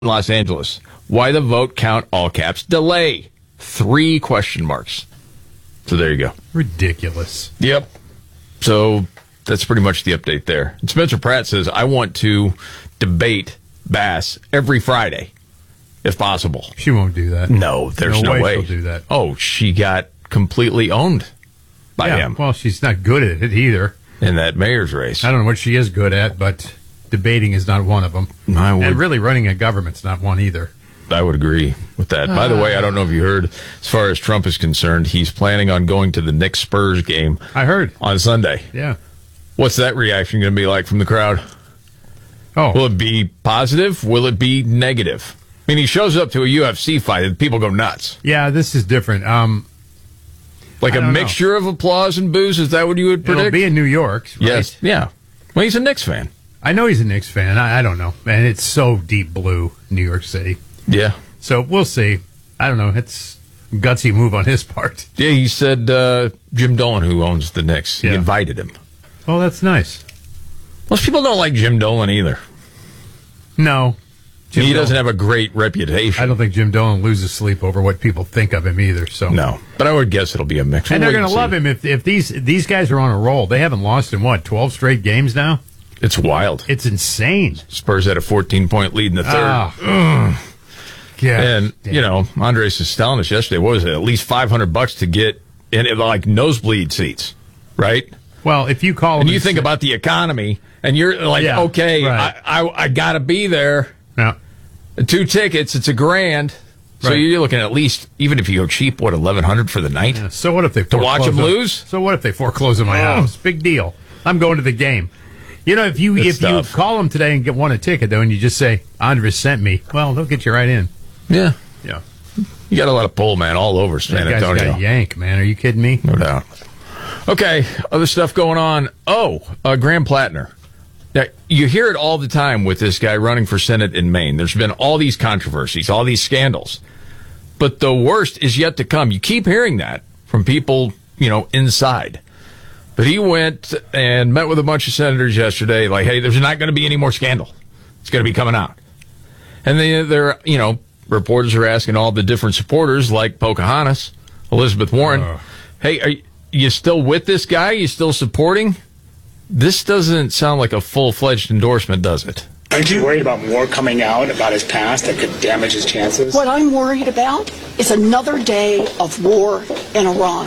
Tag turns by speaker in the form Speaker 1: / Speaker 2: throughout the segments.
Speaker 1: Los Angeles. Why the vote count, all caps, delay? 3 question marks. So there you go.
Speaker 2: Ridiculous.
Speaker 1: Yep. So that's pretty much the update there. And Spencer Pratt says, I want to debate Bass every Friday, if possible.
Speaker 2: She won't do that.
Speaker 1: No, there's no way
Speaker 2: she'll do that.
Speaker 1: Oh, she got completely owned by him.
Speaker 2: Well, she's not good at it either.
Speaker 1: In that mayor's race.
Speaker 2: I don't know what she is good at, but debating is not one of them. And really running a government's not one either.
Speaker 1: I would agree with that. By the way, I don't know if you heard, as far as Trump is concerned, he's planning on going to the Knicks-Spurs game.
Speaker 2: I heard.
Speaker 1: On Sunday.
Speaker 2: Yeah.
Speaker 1: What's that reaction going to be like from the crowd?
Speaker 2: Oh.
Speaker 1: Will it be positive? Will it be negative? I mean, he shows up to a UFC fight and people go nuts.
Speaker 2: Yeah, this is different.
Speaker 1: Like a mixture of applause and boos? Is that what you would predict?
Speaker 2: It'll be in New York, right?
Speaker 1: Yes. Yeah. Well, he's a Knicks fan.
Speaker 2: I know he's a Knicks fan. I don't know. And it's so deep blue, New York City.
Speaker 1: Yeah.
Speaker 2: So we'll see. I don't know. It's a gutsy move on his part.
Speaker 1: Yeah, he said Jim Dolan, who owns the Knicks, he invited him.
Speaker 2: Oh, that's nice.
Speaker 1: Most people don't like Jim Dolan either.
Speaker 2: No.
Speaker 1: He doesn't have a great reputation.
Speaker 2: I don't think Jim Dolan loses sleep over what people think of him either. So
Speaker 1: no, but I would guess it'll be a mix.
Speaker 2: And they're going to love him if these guys are on a roll. They haven't lost in 12 straight games now.
Speaker 1: It's wild.
Speaker 2: It's insane.
Speaker 1: Spurs had a 14-point lead in the third.
Speaker 2: Yeah,
Speaker 1: and Andres was telling us yesterday, what was it? At least $500 to get in like nosebleed seats, right?
Speaker 2: Well, if you call
Speaker 1: and you think about the economy, and you're like, okay,
Speaker 2: right.
Speaker 1: I got to be there.
Speaker 2: Yeah.
Speaker 1: 2 tickets, it's $1,000. So
Speaker 2: Right.
Speaker 1: you're looking at least, even if you go cheap, $1,100 for the night?
Speaker 2: Yeah. So what if they
Speaker 1: to watch them lose?
Speaker 2: So what if they foreclose on my house? Big deal. I'm going to the game. You know, if you call them today and want a ticket though, and you just say Andres sent me, well, they'll get you right in.
Speaker 1: Yeah.
Speaker 2: Yeah.
Speaker 1: You got a lot of pull, man, all over San Antonio.
Speaker 2: Got a yank, man. Are you kidding me?
Speaker 1: No doubt. Okay, other stuff going on. Graham Plattner. Now, you hear it all the time with this guy running for Senate in Maine. There's been all these controversies, all these scandals. But the worst is yet to come. You keep hearing that from people, inside. But he went and met with a bunch of senators yesterday, like, hey, there's not going to be any more scandal. It's going to be coming out. And they're, reporters are asking all the different supporters, like Pocahontas, Elizabeth Warren, hey, are you still with this guy? You still supporting? This doesn't sound like a full-fledged endorsement, does it?
Speaker 3: Aren't you worried about more coming out about his past that could damage his chances?
Speaker 4: What I'm worried about is another day of war in Iran.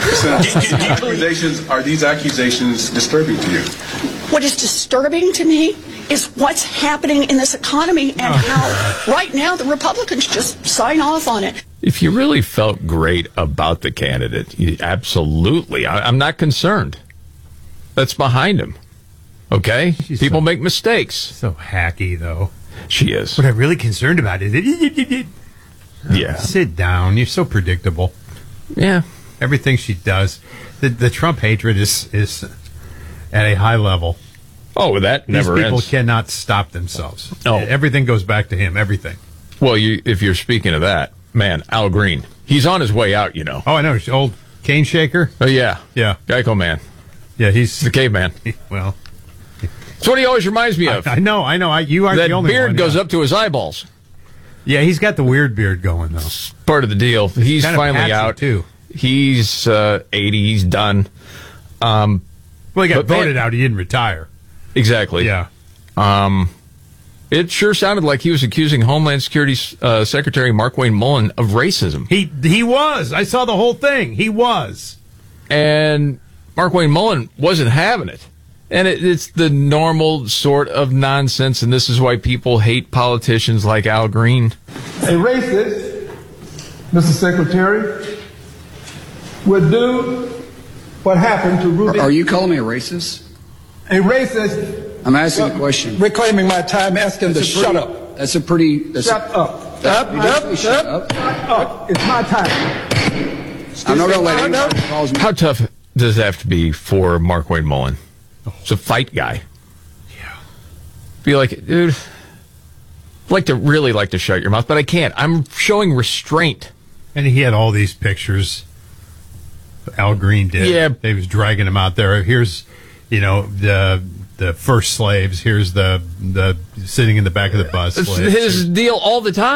Speaker 5: Are these accusations disturbing to you?
Speaker 4: What is disturbing to me is what's happening in this economy and how right now the Republicans just sign off on it.
Speaker 1: If you really felt great about the candidate, absolutely. I'm not concerned. That's behind him. Okay? People make mistakes.
Speaker 2: So hacky, though.
Speaker 1: She is.
Speaker 2: What I'm really concerned about is
Speaker 1: yeah.
Speaker 2: Sit down. You're so predictable.
Speaker 1: Yeah.
Speaker 2: Everything she does. The Trump hatred is at a high level.
Speaker 1: Oh, that never
Speaker 2: These people
Speaker 1: ends.
Speaker 2: cannot stop themselves.
Speaker 1: No.
Speaker 2: Everything goes back to him. Everything.
Speaker 1: Well, if you're speaking of that, man, Al Green. He's on his way out,
Speaker 2: Oh, I know. Old cane shaker?
Speaker 1: Oh, yeah.
Speaker 2: Yeah.
Speaker 1: Geico man.
Speaker 2: Yeah, he's
Speaker 1: the caveman.
Speaker 2: Well,
Speaker 1: that's what he always reminds me of.
Speaker 2: I know. You aren't
Speaker 1: that
Speaker 2: the only
Speaker 1: beard
Speaker 2: one.
Speaker 1: goes up to his eyeballs.
Speaker 2: Yeah, he's got the weird beard going, though.
Speaker 1: Part of the deal. He's finally out.
Speaker 2: Too.
Speaker 1: He's 80. He's done.
Speaker 2: Well, he got voted out. He didn't retire.
Speaker 1: Exactly.
Speaker 2: Yeah.
Speaker 1: It sure sounded like he was accusing Homeland Security Secretary Markwayne Mullin of racism.
Speaker 2: He was. I saw the whole thing. He was.
Speaker 1: And Markwayne Mullin wasn't having it. And it's the normal sort of nonsense, and this is why people hate politicians like Al Green.
Speaker 6: A racist, Mr. Secretary, would do what happened to Rudy.
Speaker 7: Are you calling me a racist?
Speaker 6: A racist.
Speaker 7: I'm asking a question.
Speaker 6: Reclaiming my time, asking to shut up.
Speaker 7: That's a pretty...
Speaker 6: Shut up. Shut up. It's my time.
Speaker 7: I'm not going to let anybody call me.
Speaker 1: How tough does it have to be for Markwayne Mullin? He's a fight guy.
Speaker 2: Yeah.
Speaker 1: Be like, dude, I'd really like to shut your mouth, but I can't. I'm showing restraint.
Speaker 2: And he had all these pictures. Al Green did.
Speaker 1: Yeah.
Speaker 2: They was dragging him out there. Here's, the the first slaves. Here's the sitting in the back of the bus.
Speaker 1: It's
Speaker 2: slaves.
Speaker 1: his deal all the time.